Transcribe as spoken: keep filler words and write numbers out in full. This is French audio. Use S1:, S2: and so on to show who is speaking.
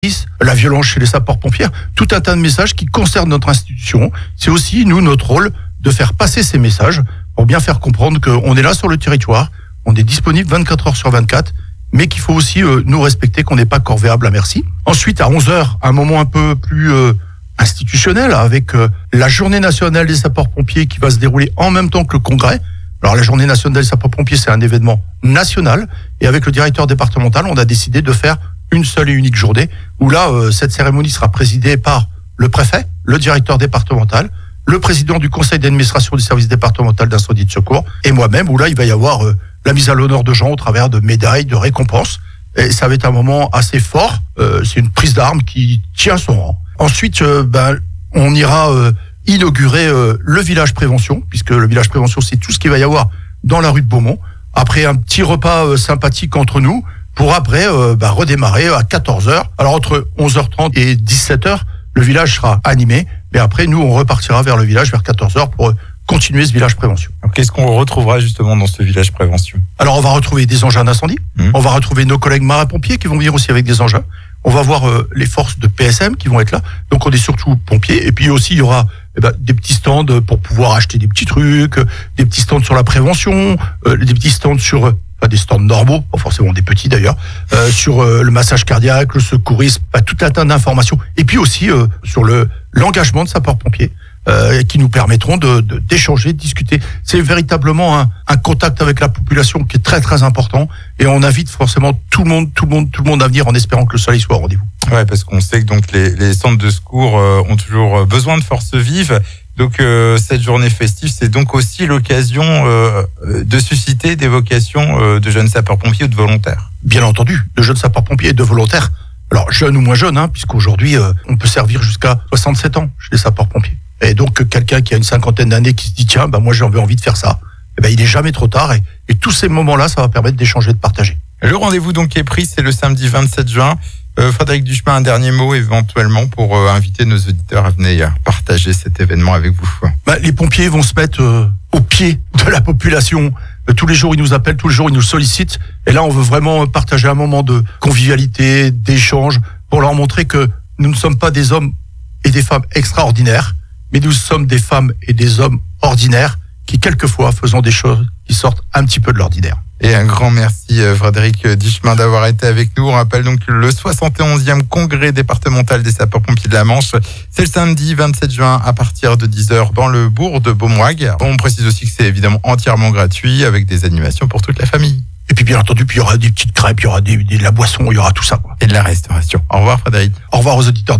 S1: la violence chez les sapeurs-pompiers, tout un tas de messages qui concernent notre institution. C'est aussi, nous, notre rôle de faire passer ces messages pour bien faire comprendre qu'on est là sur le territoire, on est disponible vingt-quatre heures sur vingt-quatre, mais qu'il faut aussi euh, nous respecter, qu'on n'est pas corvéable à merci. Ensuite, à onze heures, un moment un peu plus euh, institutionnel, avec euh, la journée nationale des sapeurs-pompiers qui va se dérouler en même temps que le congrès. Alors la journée nationale des sapeurs-pompiers, c'est un événement national, et avec le directeur départemental, on a décidé de faire une seule et unique journée, où là, euh, cette cérémonie sera présidée par le préfet, le directeur départemental, le président du conseil d'administration du service départemental d'incendie et de secours, et moi-même, où là, il va y avoir euh, la mise à l'honneur de gens au travers de médailles, de récompenses, et ça va être un moment assez fort, euh, c'est une prise d'armes qui tient son rang. Ensuite, euh, ben, on ira euh, inaugurer euh, le village prévention, puisque le village prévention, c'est tout ce qu'il va y avoir dans la rue de Beaumont, après un petit repas euh, sympathique entre nous, pour après euh, bah, redémarrer à quatorze heures. Alors entre onze heures trente et dix-sept heures, le village sera animé, mais après nous on repartira vers le village vers quatorze heures pour euh, continuer ce village prévention.
S2: Alors, qu'est-ce qu'on retrouvera justement dans ce village prévention ?
S1: Alors on va retrouver des engins d'incendie, mmh. on va retrouver nos collègues marins-pompiers qui vont venir aussi avec des engins, on va voir euh, les forces de P S M qui vont être là, donc on est surtout pompiers, et puis aussi il y aura eh ben, des petits stands pour pouvoir acheter des petits trucs, des petits stands sur la prévention, euh, des petits stands sur... Euh, pas des stands normaux, pas forcément des petits d'ailleurs, euh, sur euh, le massage cardiaque, le secourisme, bah, tout un tas d'informations. Et puis aussi euh, sur le l'engagement de sapeurs-pompiers euh, qui nous permettront de, de d'échanger, de discuter. C'est véritablement un, un contact avec la population qui est très très important. Et on invite forcément tout le monde, tout le monde, tout le monde à venir en espérant que le soleil soit au rendez-vous. Ouais,
S2: parce qu'on sait que donc les, les centres de secours euh, ont toujours besoin de forces vives. Donc euh, cette journée festive, c'est donc aussi l'occasion euh, de susciter des vocations euh, de jeunes sapeurs-pompiers ou de volontaires.
S1: Bien entendu, de jeunes sapeurs-pompiers et de volontaires. Alors jeunes ou moins jeunes, hein, puisqu'aujourd'hui euh, on peut servir jusqu'à soixante-sept ans chez les sapeurs-pompiers. Et donc quelqu'un qui a une cinquantaine d'années qui se dit tiens, bah moi j'ai envie de faire ça, et ben il est jamais trop tard. Et, et tous ces moments-là, ça va permettre d'échanger, de partager.
S2: Le rendez-vous donc est pris, c'est le samedi vingt-sept juin. Euh, Frédéric Duchemin, un dernier mot éventuellement pour euh, inviter nos auditeurs à venir partager cet événement avec vous.
S1: Bah, les pompiers vont se mettre euh, au pied de la population. Euh, tous les jours, ils nous appellent, tous les jours, ils nous sollicitent. Et là, on veut vraiment partager un moment de convivialité, d'échange, pour leur montrer que nous ne sommes pas des hommes et des femmes extraordinaires, mais nous sommes des femmes et des hommes ordinaires qui, quelquefois, faisons des choses qui sortent un petit peu de l'ordinaire.
S2: Et un grand merci Frédéric Duchemin d'avoir été avec nous. On rappelle donc le soixante et onzième congrès départemental des sapeurs-pompiers de la Manche. C'est le samedi vingt-sept juin à partir de dix heures dans le bourg de Beaumoig. On précise aussi que c'est évidemment entièrement gratuit avec des animations pour toute la famille.
S1: Et puis bien entendu, puis il y aura des petites crêpes, il y aura des, des, de la boisson, il y aura tout ça, quoi.
S2: Et de la restauration. Au revoir Frédéric.
S1: Au revoir aux auditeurs.